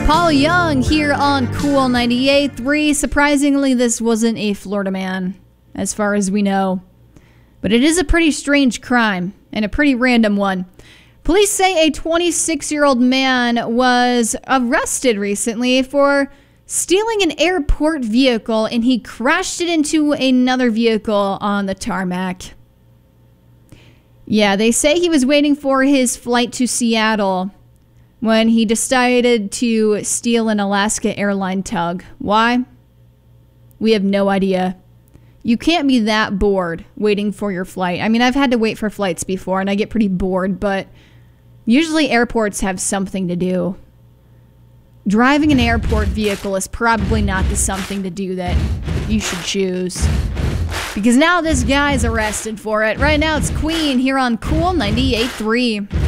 Paul Young here on Cool 98.3. Surprisingly, this wasn't a Florida man, as far as we know. But it is a pretty strange crime, and a pretty random one. Police say a 26-year-old man was arrested recently for stealing an airport vehicle, and he crashed it into another vehicle on the tarmac. Yeah, they say he was waiting for his flight to Seattle when he decided to steal an Alaska airline tug. Why? We have no idea. You can't be that bored waiting for your flight. I mean, I've had to wait for flights before, and I get pretty bored, but usually airports have something to do. Driving an airport vehicle is probably not the something to do that you should choose. Because now this guy's arrested for it. Right now it's Queen here on Cool 98.3.